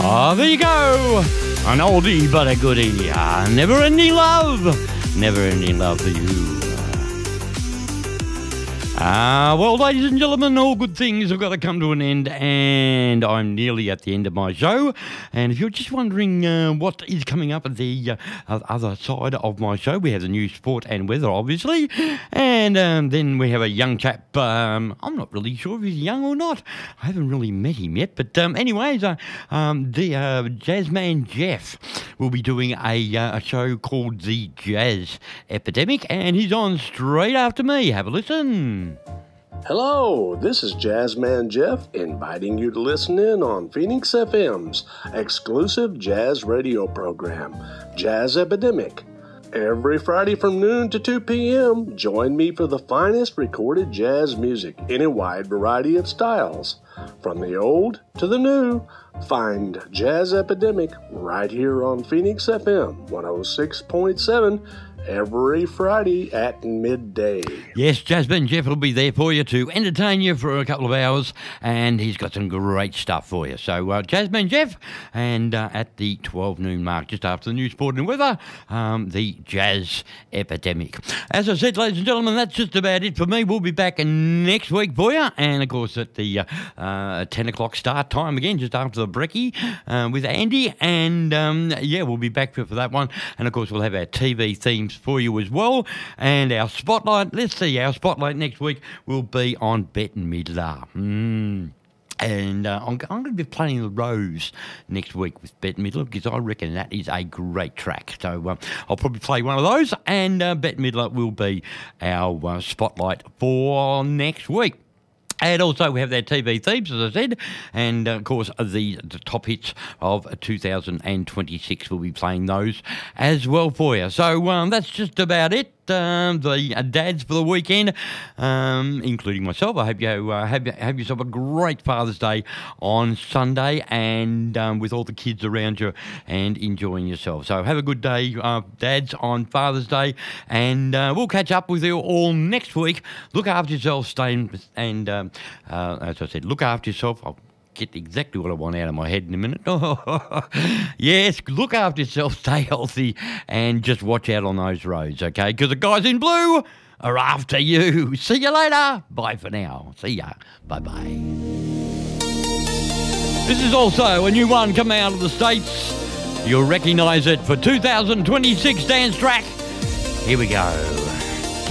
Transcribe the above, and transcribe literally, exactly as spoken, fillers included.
Oh, there you go. An oldie but a goodie. Uh, never ending love. Never ending love for you. Ah, uh, well, ladies and gentlemen, all good things have got to come to an end, and I'm nearly at the end of my show. And if you're just wondering uh, what is coming up at the uh, other side of my show, we have the news, sport and weather, obviously. And um, then we have a young chap. Um, I'm not really sure if he's young or not. I haven't really met him yet. But um, anyways, uh, um, the uh, Jazzman Jeff will be doing a, uh, a show called The Jazz Epidemic, and he's on straight after me. Have a listen. Hello, this is Jazzman Jeff, inviting you to listen in on Phoenix F M's exclusive jazz radio program, Jazz Epidemic. Every Friday from noon to two p.m., join me for the finest recorded jazz music in a wide variety of styles. From the old to the new, find Jazz Epidemic right here on Phoenix F M one oh six point seven every Friday at midday. Yes, Jazzman Jeff will be there for you to entertain you for a couple of hours, and he's got some great stuff for you. So, uh, Jazzman Jeff, and uh, at the twelve noon mark, just after the news, sport and weather, um, the Jazz Epidemic. As I said, ladies and gentlemen, that's just about it for me. We'll be back next week for you, and of course at the uh, uh, ten o'clock start time again, just after the brekkie uh, with Andy, and um, yeah, we'll be back for, for that one. And of course, we'll have our T V themes for you as well, and our spotlight. Let's see, our spotlight next week will be on Bette Midler. Mm. And uh, I'm, I'm going to be playing The Rose next week with Bette Midler, because I reckon that is a great track. So uh, I'll probably play one of those, and uh, Bette Midler will be our uh, spotlight for next week. And also we have their T V themes, as I said, and uh, of course the, the top hits of two thousand twenty-six, will be playing those as well for you. So um, that's just about it. Um, the uh, dads for the weekend, um, including myself. I hope you uh, have, have yourself a great Father's Day on Sunday, and um, with all the kids around you and enjoying yourself. So have a good day, uh, dads, on Father's Day, and uh, we'll catch up with you all next week. Look after yourself, stay in, and um, uh, as I said, look after yourself. I'll get exactly what I want out of my head in a minute. Yes, look after yourself, stay healthy, and just watch out on those roads, okay? Because the guys in blue are after you. See you later. Bye for now. See ya. Bye-bye. This is also a new one coming out of the States. You'll recognise it for two thousand twenty-six dance track. Here we go.